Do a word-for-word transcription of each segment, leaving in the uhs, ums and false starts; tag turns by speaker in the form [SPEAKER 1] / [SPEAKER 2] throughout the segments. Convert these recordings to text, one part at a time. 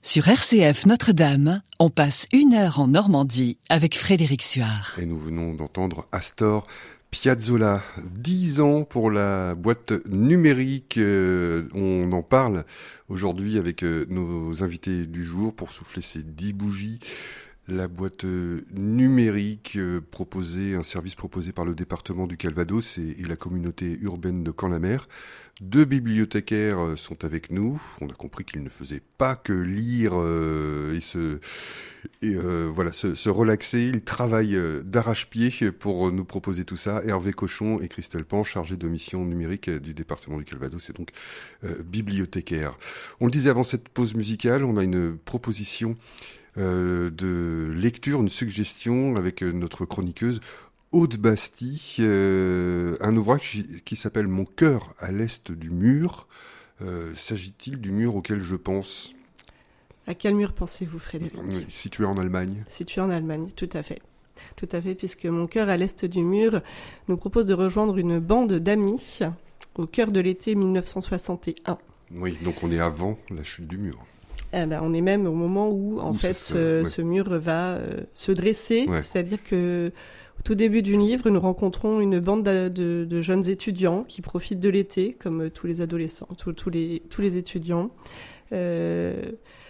[SPEAKER 1] Sur R C F Notre-Dame, on passe une heure en Normandie avec Frédéric Suard.
[SPEAKER 2] Et nous venons d'entendre Astor Piazzolla. Dix ans pour la boîte numérique. Euh, on en parle aujourd'hui avec euh, nos invités du jour pour souffler ces dix bougies. La boîte euh, numérique euh, proposée, un service proposé par le département du Calvados et, et la communauté urbaine de Camp-la-Mer. Deux bibliothécaires euh, sont avec nous. On a compris qu'ils ne faisaient pas que lire euh, et se et euh, voilà se, se relaxer. Ils travaillent euh, d'arrache-pied pour nous proposer tout ça. Hervé Cochon et Christelle Pan, chargés de mission numérique du département du Calvados, et donc euh, bibliothécaires. On le disait avant cette pause musicale, on a une proposition Euh, de lecture, une suggestion avec euh, notre chroniqueuse Aude Bastille, euh, un ouvrage qui, qui s'appelle Mon cœur à l'est du mur. Euh, s'agit-il du mur auquel je pense ?
[SPEAKER 3] À quel mur pensez-vous, Frédéric ?
[SPEAKER 2] Situé en Allemagne.
[SPEAKER 3] Situé en Allemagne, tout à fait. Tout à fait, puisque Mon cœur à l'est du mur nous propose de rejoindre une bande d'amis au cœur de l'été dix-neuf cent soixante et un.
[SPEAKER 2] Oui, donc on est avant la chute du mur.
[SPEAKER 3] Eh ben, on est même au moment où, en où fait, se, euh, ouais. ce mur va euh, se dresser. Ouais. C'est-à-dire que, au tout début du livre, nous rencontrons une bande de, de, de jeunes étudiants qui profitent de l'été, comme tous les adolescents, tous, tous, les, tous les étudiants. Euh,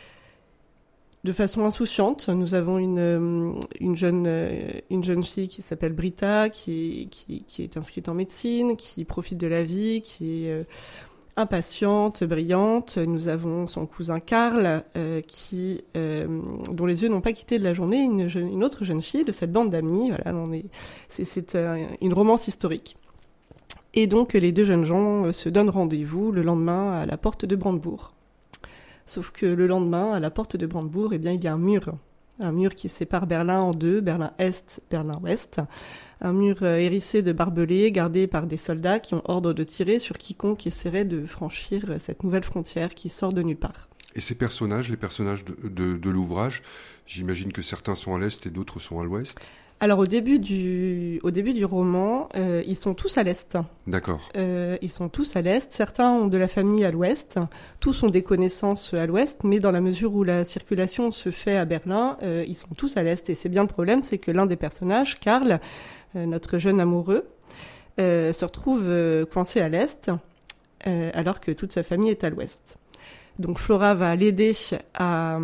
[SPEAKER 3] de façon insouciante, nous avons une, une, jeune, une jeune fille qui s'appelle Britta, qui, qui, qui est inscrite en médecine, qui profite de la vie, qui est... Euh, impatiente, brillante. Nous avons son cousin Karl, euh, qui, euh, dont les yeux n'ont pas quitté de la journée, une, jeune, une autre jeune fille de cette bande d'amis. Voilà, on est, c'est, c'est euh, une romance historique. Et donc, les deux jeunes gens euh, se donnent rendez-vous le lendemain à la porte de Brandebourg. Sauf que le lendemain, à la porte de Brandebourg, eh bien, il y a un mur. Un mur qui sépare Berlin en deux, Berlin-Est, Berlin-Ouest. Un mur hérissé de barbelés, gardé par des soldats qui ont ordre de tirer sur quiconque essaierait de franchir cette nouvelle frontière qui sort de nulle part.
[SPEAKER 2] Et ces personnages, les personnages de, de, de l'ouvrage, j'imagine que certains sont à l'Est et d'autres sont à l'Ouest ?
[SPEAKER 3] Alors au début du, au début du roman, euh, ils sont tous à l'Est.
[SPEAKER 2] D'accord.
[SPEAKER 3] Euh, ils sont tous à l'Est. Certains ont de la famille à l'Ouest. Tous ont des connaissances à l'Ouest, mais dans la mesure où la circulation se fait à Berlin, euh, ils sont tous à l'Est. Et c'est bien le problème, c'est que l'un des personnages, Karl, euh, notre jeune amoureux, euh, se retrouve euh, coincé à l'Est, euh, alors que toute sa famille est à l'Ouest. Donc Flora va l'aider à...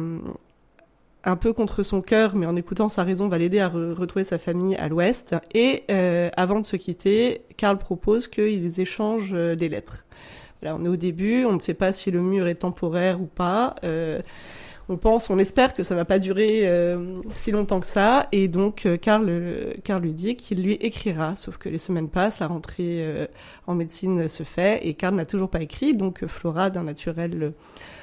[SPEAKER 3] un peu contre son cœur, mais en écoutant sa raison, va l'aider à re- retrouver sa famille à l'ouest. Et euh, avant de se quitter, Karl propose qu'ils échangent euh, des lettres. Voilà, on est au début, on ne sait pas si le mur est temporaire ou pas. Euh, on pense, on espère que ça va pas durer euh, si longtemps que ça. Et donc, euh, Karl, euh, Karl lui dit qu'il lui écrira. Sauf que les semaines passent, la rentrée euh, en médecine se fait, et Karl n'a toujours pas écrit. Donc, Flora, d'un naturel euh,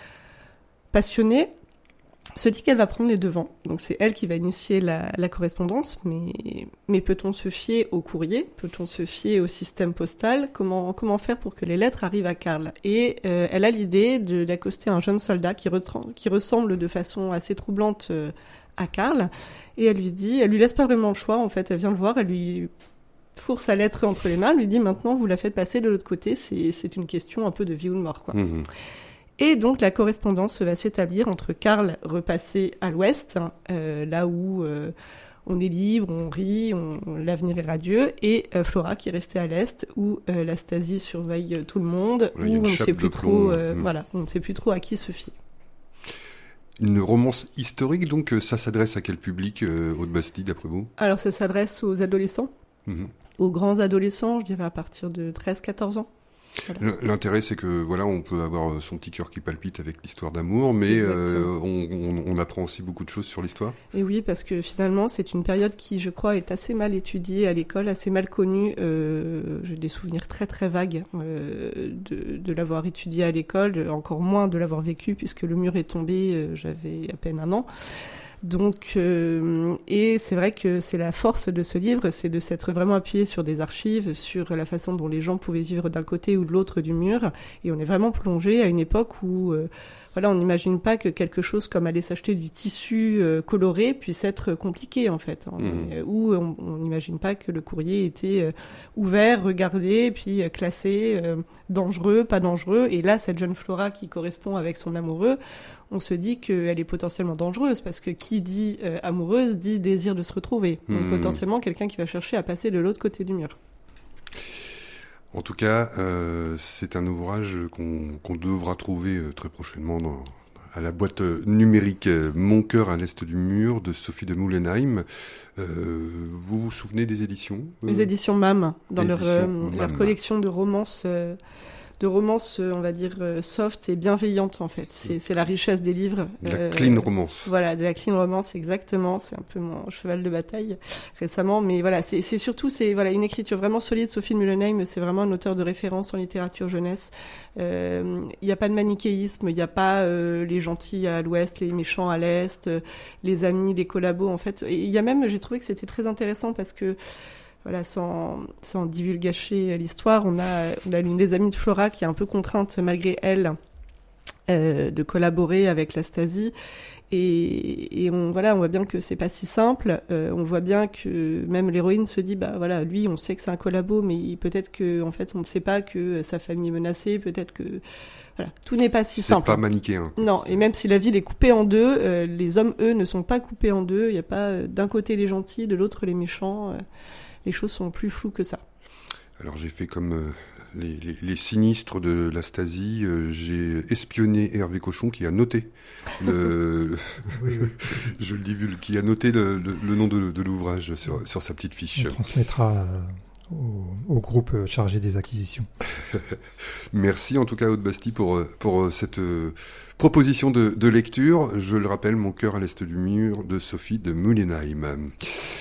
[SPEAKER 3] passionné, se dit qu'elle va prendre les devants. Donc c'est elle qui va initier la, la correspondance, mais, mais peut-on se fier au courrier ? Peut-on se fier au système postal ? Comment, comment faire pour que les lettres arrivent à Karl ? Et euh, elle a l'idée de, d'accoster un jeune soldat qui, re- qui ressemble de façon assez troublante euh, à Karl, et elle lui dit, elle lui laisse pas vraiment le choix, en fait, elle vient le voir, elle lui fourre sa lettre entre les mains, elle lui dit maintenant vous la faites passer de l'autre côté, c'est, c'est une question un peu de vie ou de mort, quoi. Mmh. Et donc, la correspondance va s'établir entre Karl, repassé à l'ouest, euh, là où euh, on est libre, on rit, on, l'avenir est radieux, et euh, Flora, qui est restée à l'est, où euh, la Stasi surveille tout le monde,
[SPEAKER 2] oui,
[SPEAKER 3] où on ne sait plus trop, euh, mmh. voilà, on ne sait plus trop à qui se fier.
[SPEAKER 2] Une romance historique, donc ça s'adresse à quel public, euh, Aude Bastille, d'après vous ?
[SPEAKER 3] Alors, ça s'adresse aux adolescents, mmh. aux grands adolescents, je dirais à partir de treize à quatorze ans.
[SPEAKER 2] Voilà. L'intérêt, c'est que voilà, on peut avoir son petit cœur qui palpite avec l'histoire d'amour, mais euh, on, on, on apprend aussi beaucoup de choses sur l'histoire.
[SPEAKER 3] Et oui, parce que finalement, c'est une période qui, je crois, est assez mal étudiée à l'école, assez mal connue. Euh, j'ai des souvenirs très très vagues euh, de, de l'avoir étudiée à l'école, encore moins de l'avoir vécu, puisque le mur est tombé, euh, j'avais à peine un an. Donc, euh, et c'est vrai que c'est la force de ce livre, c'est de s'être vraiment appuyé sur des archives, sur la façon dont les gens pouvaient vivre d'un côté ou de l'autre du mur. Et on est vraiment plongé à une époque où... Euh, Voilà, on n'imagine pas que quelque chose comme aller s'acheter du tissu euh, coloré puisse être compliqué, en fait. Hein, mmh. Ou on n'imagine pas que le courrier était euh, ouvert, regardé, puis euh, classé, euh, dangereux, pas dangereux. Et là, cette jeune Flora qui correspond avec son amoureux, on se dit qu'elle est potentiellement dangereuse, parce que qui dit euh, amoureuse dit désir de se retrouver. Donc mmh. potentiellement quelqu'un qui va chercher à passer de l'autre côté du mur.
[SPEAKER 2] En tout cas, euh, c'est un ouvrage qu'on, qu'on devra trouver euh, très prochainement dans, à la boîte numérique euh, Mon cœur à l'est du mur de Sophie de Moulenheim. Euh, vous vous souvenez des éditions euh...
[SPEAKER 3] Les éditions M A M, dans leur, euh, M A M. Leur collection de romances... Euh... de romances, on va dire, soft et bienveillantes, en fait. C'est, c'est la richesse des livres.
[SPEAKER 2] De la euh, clean romance.
[SPEAKER 3] Voilà, de la clean romance, exactement. C'est un peu mon cheval de bataille récemment. Mais voilà, c'est, c'est surtout c'est, voilà, une écriture vraiment solide. Sophie de Moulenheim, c'est vraiment un auteur de référence en littérature jeunesse. Il euh, n'y a pas de manichéisme, il n'y a pas euh, les gentils à l'ouest, les méchants à l'est, euh, les amis, les collabos, en fait. Et il y a même, j'ai trouvé que c'était très intéressant parce que Voilà, sans, sans divulgacher l'histoire, on a, on a l'une des amies de Flora qui est un peu contrainte, malgré elle, euh, de collaborer avec la Stasi. Et, et on, voilà, on voit bien que c'est pas si simple. Euh, on voit bien que même l'héroïne se dit, bah voilà, lui, on sait que c'est un collabo, mais peut-être que, en fait, on ne sait pas que sa famille est menacée, peut-être que, voilà, tout n'est pas si
[SPEAKER 2] c'est
[SPEAKER 3] simple.
[SPEAKER 2] C'est pas manichéen.
[SPEAKER 3] Non, et même si la ville est coupée en deux, euh, les hommes, eux, ne sont pas coupés en deux. Il n'y a pas euh, d'un côté les gentils, de l'autre les méchants. Euh, les choses sont plus floues que ça.
[SPEAKER 2] Alors j'ai fait comme euh, les, les, les sinistres de la Stasi, euh, j'ai espionné Hervé Cochon qui a noté le, oui, oui. je le divulgue, qui a noté le, le, le nom de, de l'ouvrage sur, sur sa petite fiche.
[SPEAKER 4] On transmettra euh, au, au groupe chargé des acquisitions.
[SPEAKER 2] Merci en tout cas Aude Bastille pour, pour cette euh, proposition de, de lecture. Je le rappelle, Mon cœur à l'est du mur de Sophie de Moulenheim.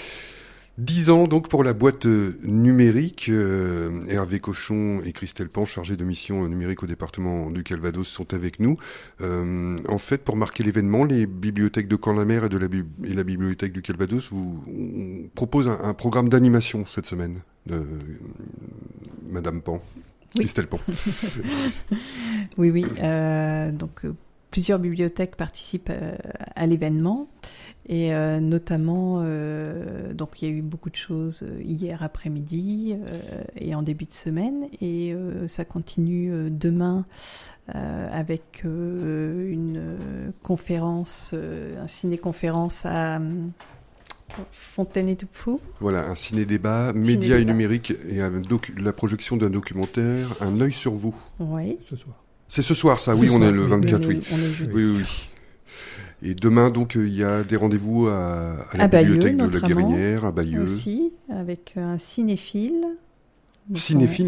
[SPEAKER 2] Dix ans donc pour la boîte numérique. Euh, Hervé Cochon et Christelle Pan, chargés de mission numérique au département du Calvados, sont avec nous. Euh, en fait, pour marquer l'événement, les bibliothèques de Caen-la-Mer et, de la, et la bibliothèque du Calvados vous on propose un, un programme d'animation cette semaine de euh, Madame Pan, oui. Christelle Pan.
[SPEAKER 5] oui, oui. Euh, donc euh, plusieurs bibliothèques participent euh, à l'événement. Et euh, notamment, euh, donc il y a eu beaucoup de choses hier après-midi euh, et en début de semaine, et euh, ça continue euh, demain euh, avec euh, une conférence, euh, un ciné-conférence à euh, Fontaine-et-Touffou.
[SPEAKER 2] Voilà, un ciné-débat, médias ciné et numérique, et un docu- la projection d'un documentaire, Un œil sur vous.
[SPEAKER 5] Oui.
[SPEAKER 4] Ce soir.
[SPEAKER 2] C'est ce soir, ça, ce oui, soir, on est le vingt-quatre, oui.
[SPEAKER 5] On est jeudi.
[SPEAKER 2] Oui, oui, oui. Et demain, donc, il y a des rendez-vous à, à la
[SPEAKER 5] à
[SPEAKER 2] bibliothèque
[SPEAKER 5] Bayeux,
[SPEAKER 2] de la Guérinière, à Bayeux.
[SPEAKER 5] Aussi, avec un cinéphile.
[SPEAKER 2] Cinéphile ?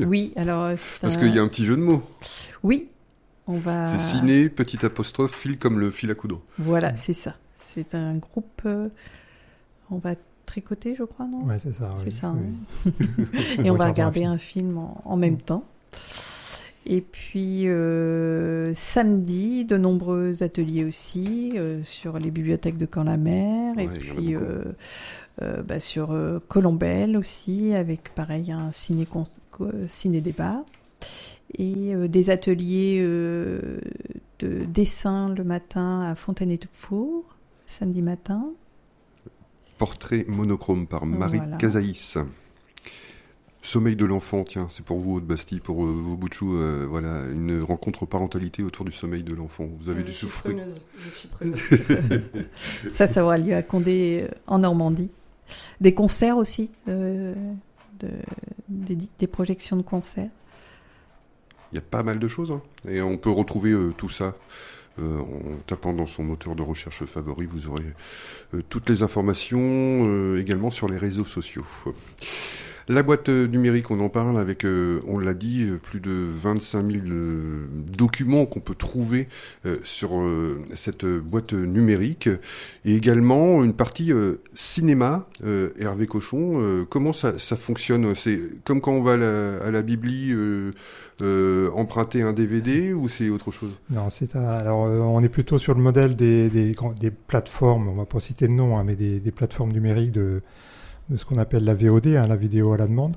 [SPEAKER 5] Oui, alors...
[SPEAKER 2] Parce
[SPEAKER 5] un...
[SPEAKER 2] qu'il y a un petit jeu de mots.
[SPEAKER 5] Oui, on va...
[SPEAKER 2] C'est ciné, petit apostrophe, fil comme le fil à coudre.
[SPEAKER 5] Voilà, c'est ça. C'est un groupe... Euh, on va tricoter, je crois, non ?
[SPEAKER 4] Ouais, c'est ça, oui.
[SPEAKER 5] C'est ça.
[SPEAKER 4] Oui.
[SPEAKER 5] Hein. Et on va regarder un film, un film en, en même mmh. temps. Et puis euh, samedi, de nombreux ateliers aussi euh, sur les bibliothèques de Caen-la-Mer, ouais, et puis euh, euh, bah, sur euh, Colombelle aussi, avec pareil un ciné con- ciné-débat, et euh, des ateliers euh, de dessin le matin à Fontaine-et-Toufour, samedi matin.
[SPEAKER 2] Portrait monochrome par Marie voilà. Casaïs. Sommeil de l'enfant, tiens, c'est pour vous, Aude Bastille, pour euh, vos Boutchou, euh, voilà, une rencontre parentalité autour du sommeil de l'enfant. Vous avez
[SPEAKER 3] je
[SPEAKER 2] dû
[SPEAKER 3] suis
[SPEAKER 2] souffrir.
[SPEAKER 3] Preneuse. Je suis preneuse.
[SPEAKER 5] Ça, ça aura lieu à Condé, euh, en Normandie. Des concerts aussi, euh, de, des, des projections de concerts.
[SPEAKER 2] Il y a pas mal de choses, hein. Et on peut retrouver euh, tout ça. Euh, en tapant dans son moteur de recherche favori, vous aurez euh, toutes les informations euh, également sur les réseaux sociaux. La boîte numérique, on en parle avec, euh, on l'a dit, plus de vingt-cinq mille euh, documents qu'on peut trouver euh, sur euh, cette boîte numérique. Et également une partie euh, cinéma, euh, Hervé Cochon. Euh, comment ça, ça fonctionne ? C'est comme quand on va à la, à la Bibli euh, euh, emprunter un D V D ou c'est autre chose ?
[SPEAKER 4] Non, c'est un, alors euh, on est plutôt sur le modèle des, des, des plateformes, on va pas citer de nom, hein, mais des, des plateformes numériques de de ce qu'on appelle la V O D, hein, la vidéo à la demande.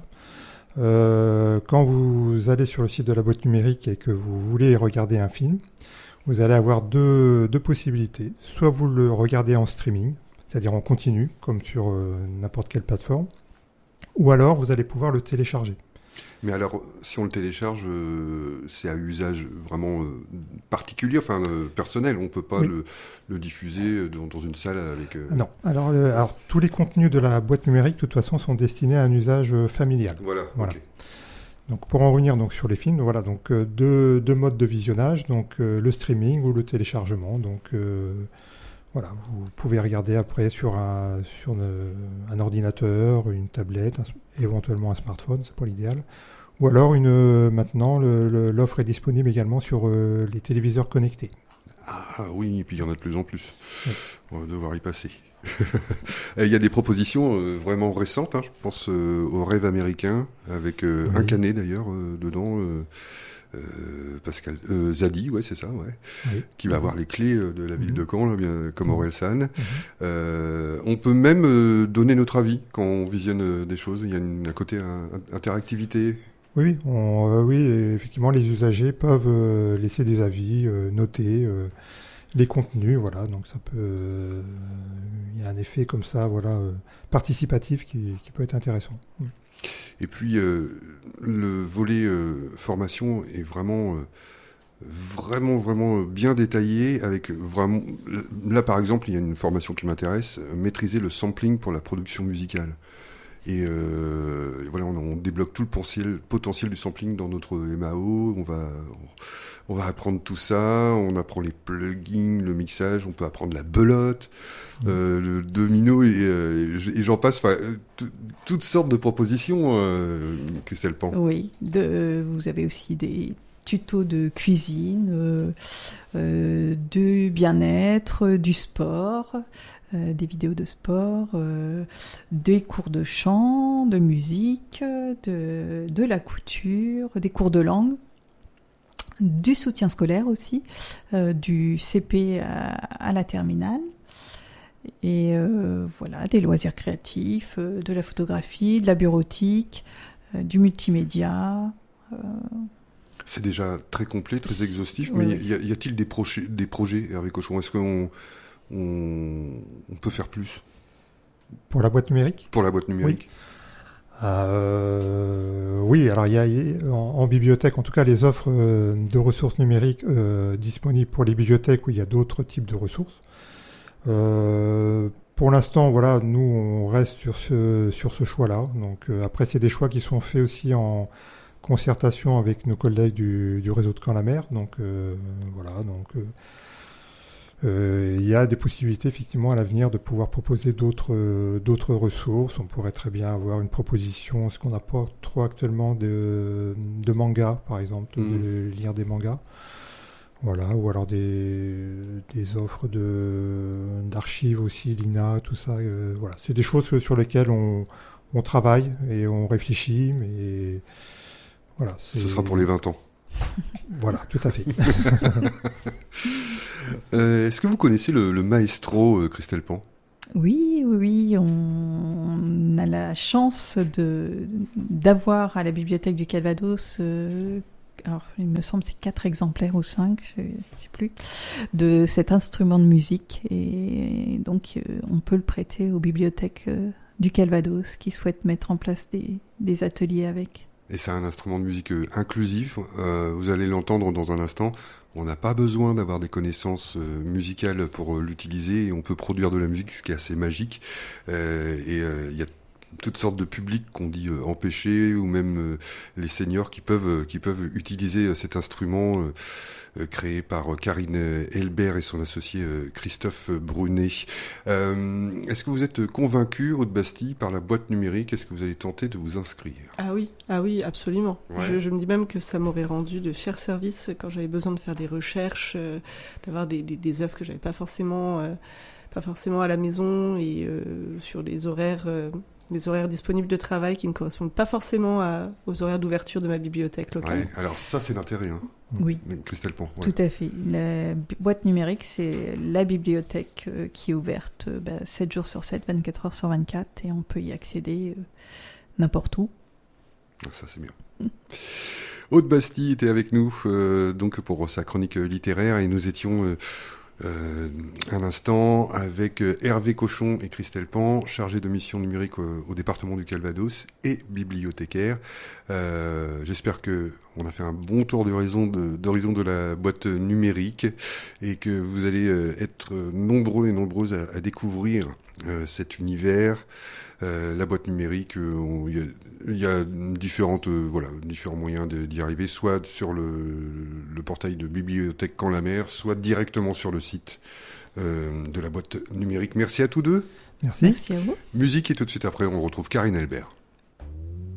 [SPEAKER 4] Euh, quand vous allez sur le site de la boîte numérique et que vous voulez regarder un film, vous allez avoir deux, deux possibilités. Soit vous le regardez en streaming, c'est-à-dire en continu, comme sur euh, n'importe quelle plateforme, ou alors vous allez pouvoir le télécharger.
[SPEAKER 2] Mais alors, si on le télécharge, euh, c'est à usage vraiment euh, particulier, enfin euh, personnel. On ne peut pas oui. le, le diffuser dans, dans une salle avec... Euh...
[SPEAKER 4] Non. Alors, euh, alors, tous les contenus de la boîte numérique, de toute façon, sont destinés à un usage euh, familial.
[SPEAKER 2] Voilà,
[SPEAKER 4] voilà.
[SPEAKER 2] Okay.
[SPEAKER 4] Donc, pour en revenir donc, sur les films, voilà, donc, euh, deux, deux modes de visionnage, donc euh, le streaming ou le téléchargement. Donc, euh, voilà, vous pouvez regarder après sur un, sur une, un ordinateur, une tablette, un, éventuellement un smartphone, c'est pas l'idéal. Ou alors, une, maintenant, le, le, l'offre est disponible également sur euh, les téléviseurs connectés.
[SPEAKER 2] Ah oui, et puis il y en a de plus en plus. Oui. On va devoir y passer. Il y a des propositions euh, vraiment récentes, hein, je pense euh, au Rêve américain, avec euh, oui. un canet d'ailleurs euh, dedans, euh, euh, Pascal euh, Zadi, ouais, c'est ça, ouais, oui. qui va oui. avoir les clés euh, de la ville mmh. de Caen, là, bien, comme mmh. Orelsan. Mmh. Euh, on peut même euh, donner notre avis quand on visionne euh, des choses. Il y a une, un côté un, interactivité.
[SPEAKER 4] Oui, on, euh, oui, effectivement, les usagers peuvent euh, laisser des avis, euh, noter euh, les contenus, voilà. Donc ça peut, euh, il y a un effet comme ça, voilà, euh, participatif qui, qui peut être intéressant. Oui.
[SPEAKER 2] Et puis euh, le volet euh, formation est vraiment, euh, vraiment, vraiment bien détaillé. Avec vraiment, là par exemple, il y a une formation qui m'intéresse, maîtriser le sampling pour la production musicale. Et, euh, et voilà, on, on débloque tout le potentiel, potentiel du sampling dans notre M A O. On va, on, on va apprendre tout ça. On apprend les plugins, le mixage. On peut apprendre la belote, mmh. euh, le domino et, euh, et j'en passe. Enfin, t- toutes sortes de propositions, euh, Christelle Pan.
[SPEAKER 5] Oui, de, vous avez aussi des tutos de cuisine, euh, euh, de bien-être, du sport. Euh, des vidéos de sport, euh, des cours de chant, de musique, de, de la couture, des cours de langue, du soutien scolaire aussi, euh, du C P à, à la terminale, et euh, voilà, des loisirs créatifs, euh, de la photographie, de la bureautique, euh, du multimédia. Euh...
[SPEAKER 2] C'est déjà très complet, très exhaustif, oui, mais oui. Y, a, y a-t-il des, proje- des projets, Hervé Cochon ? Est-ce qu'on On, on peut faire plus.
[SPEAKER 4] Pour la boîte numérique ?
[SPEAKER 2] Pour la boîte numérique.
[SPEAKER 4] Oui, euh, oui alors il y a en, en bibliothèque, en tout cas les offres euh, de ressources numériques euh, disponibles pour les bibliothèques où il y a d'autres types de ressources. Euh, pour l'instant, voilà, nous on reste sur ce, sur ce choix-là. Donc euh, après, c'est des choix qui sont faits aussi en concertation avec nos collègues du, du réseau de Caen-la-Mer. Donc euh, voilà, donc... Euh, Euh, il y a des possibilités effectivement à l'avenir de pouvoir proposer d'autres, euh, d'autres ressources. On pourrait très bien avoir une proposition, ce qu'on n'a pas trop actuellement de, de mangas par exemple, mmh. de lire des mangas. Voilà, ou alors des, des offres de, d'archives aussi, l'I N A, tout ça. Euh, voilà. C'est des choses sur lesquelles on, on travaille et on réfléchit, mais voilà. C'est...
[SPEAKER 2] Ce sera pour les vingt ans.
[SPEAKER 4] Voilà, tout à fait.
[SPEAKER 2] euh, est-ce que vous connaissez le, le maestro euh, Christelle Pan ?
[SPEAKER 5] Oui, oui, oui. On a la chance de, d'avoir à la bibliothèque du Calvados, euh, alors il me semble que c'est quatre exemplaires ou cinq, je ne sais plus, de cet instrument de musique. Et donc euh, on peut le prêter aux bibliothèques euh, du Calvados qui souhaitent mettre en place des, des ateliers avec.
[SPEAKER 2] Et c'est un instrument de musique euh, inclusif, euh, vous allez l'entendre dans un instant. On n'a pas besoin d'avoir des connaissances euh, musicales pour euh, l'utiliser et on peut produire de la musique, ce qui est assez magique. Euh, et il euh, y a toutes sortes de publics qu'on dit euh, empêchés, ou même euh, les seniors qui peuvent euh, qui peuvent utiliser euh, cet instrument euh, euh, créé par euh, Karine Elbert et son associé euh, Christophe Brunet. Euh, est-ce que vous êtes convaincu, Haute-Bastille, par la boîte numérique? Est-ce que vous allez tenter de vous inscrire?
[SPEAKER 3] Ah oui, ah oui, absolument.
[SPEAKER 2] Ouais.
[SPEAKER 3] Je, je me dis même que ça m'aurait rendu de fiers services quand j'avais besoin de faire des recherches, euh, d'avoir des, des, des œuvres que j'avais pas forcément, euh, pas forcément à la maison, et euh, sur des horaires, euh, des horaires disponibles de travail qui ne correspondent pas forcément à, aux horaires d'ouverture de ma bibliothèque locale.
[SPEAKER 2] Ouais, alors ça, c'est l'intérêt, hein.
[SPEAKER 5] Oui.
[SPEAKER 2] Christelle Pan. Ouais.
[SPEAKER 5] Tout à fait. La bi- boîte numérique, c'est la bibliothèque euh, qui est ouverte euh, bah, sept jours sur sept, vingt-quatre heures sur vingt-quatre, et on peut y accéder euh, n'importe où.
[SPEAKER 2] Ça, c'est bien. Mm. Haute-Bastille était avec nous euh, donc pour sa chronique littéraire, et nous étions euh, euh, un instant avec euh, Hervé Cochon et Christelle Pan, chargés de mission numérique au, au département du Calvados et bibliothécaires. Euh, j'espère que on a fait un bon tour d'horizon de, d'horizon de la boîte numérique, et que vous allez euh, être nombreux et nombreuses à, à découvrir euh, cet univers. Euh, la boîte numérique, il euh, y, y a différentes, euh, voilà, différents moyens de, d'y arriver, soit sur le, le portail de Bibliothèque Caen-la-Mer, soit directement sur le site euh, de la boîte numérique. Merci à tous deux.
[SPEAKER 4] Merci.
[SPEAKER 5] Merci à vous.
[SPEAKER 2] Musique, et tout de suite après, on retrouve Karine Elbert.